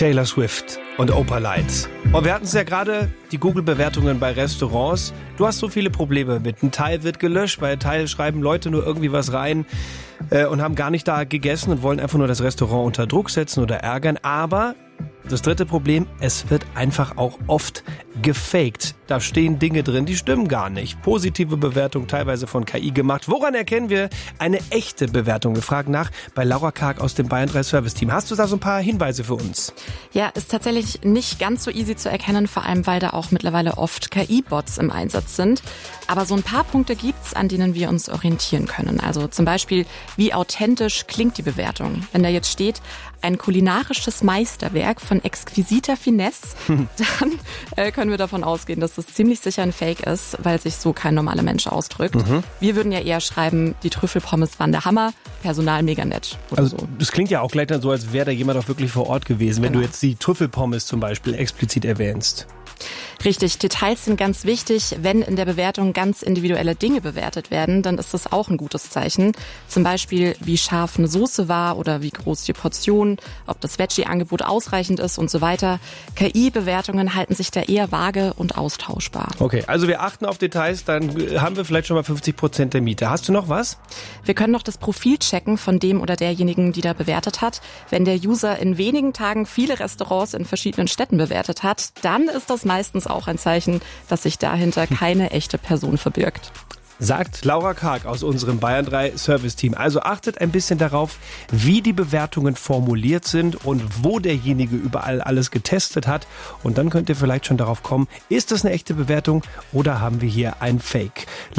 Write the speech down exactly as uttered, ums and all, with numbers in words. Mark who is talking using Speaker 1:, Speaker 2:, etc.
Speaker 1: Taylor Swift und Opalite. Und wir hatten es ja gerade, die Google-Bewertungen bei Restaurants. Du hast so viele Probleme mit. Ein Teil wird gelöscht, bei einem Teil schreiben Leute nur irgendwie was rein äh, und haben gar nicht da gegessen und wollen einfach nur das Restaurant unter Druck setzen oder ärgern. Aber das dritte Problem, es wird einfach auch oft gefaked. Da stehen Dinge drin, die stimmen gar nicht. Positive Bewertung, teilweise von K I gemacht. Woran erkennen wir eine echte Bewertung? Wir fragen nach bei Laura Karg aus dem Bayern drei Service Team. Hast du da so ein paar Hinweise für uns?
Speaker 2: Ja, ist tatsächlich nicht ganz so easy zu erkennen, vor allem weil da auch mittlerweile oft K I-Bots im Einsatz sind. Aber so ein paar Punkte gibt's, an denen wir uns orientieren können. Also zum Beispiel, wie authentisch klingt die Bewertung? Wenn da jetzt steht, ein kulinarisches Meisterwerk von exquisiter Finesse, dann äh, können wir davon ausgehen, dass das ziemlich sicher ein Fake ist, weil sich so kein normaler Mensch ausdrückt. Mhm. Wir würden ja eher schreiben, die Trüffelpommes waren der Hammer, Personal mega nett.
Speaker 1: Also
Speaker 2: so.
Speaker 1: Das klingt ja auch gleich dann so, als wäre da jemand auch wirklich vor Ort gewesen, wenn
Speaker 2: Genau.
Speaker 1: du jetzt die Trüffelpommes zum Beispiel explizit erwähnst.
Speaker 2: Richtig, Details sind ganz wichtig. Wenn in der Bewertung ganz individuelle Dinge bewertet werden, dann ist das auch ein gutes Zeichen. Zum Beispiel, wie scharf eine Soße war oder wie groß die Portion, ob das Veggie-Angebot ausreichend ist und so weiter. K I-Bewertungen halten sich da eher vage und austauschbar.
Speaker 1: Okay, also wir achten auf Details, dann haben wir vielleicht schon mal fünfzig Prozent der Miete. Hast du noch was?
Speaker 2: Wir können noch das Profil checken von dem oder derjenigen, die da bewertet hat. Wenn der User in wenigen Tagen viele Restaurants in verschiedenen Städten bewertet hat, dann ist das meistens auch ein Zeichen, dass sich dahinter keine echte Person verbirgt.
Speaker 1: Sagt Laura Karg aus unserem Bayern drei Service Team. Also achtet ein bisschen darauf, wie die Bewertungen formuliert sind und wo derjenige überall alles getestet hat. Und dann könnt ihr vielleicht schon darauf kommen, ist das eine echte Bewertung oder haben wir hier ein Fake?